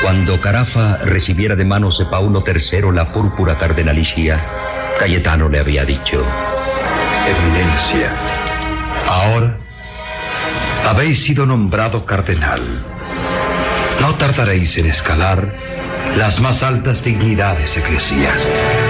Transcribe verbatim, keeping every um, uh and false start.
Cuando Carafa recibiera de manos de Paulo tercero la púrpura cardenalicia, Cayetano le había dicho: Eminencia, ahora habéis sido nombrado cardenal. No tardaréis en escalar las más altas dignidades eclesiásticas.